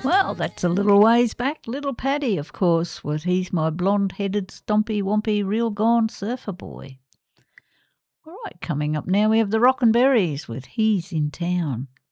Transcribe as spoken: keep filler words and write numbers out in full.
Well, that's a little ways back. Little Paddy, of course, was he's my blonde-headed, stompy-wompy, real-gone surfer boy. All right, coming up now we have the Rockin' Berries with He's in Town.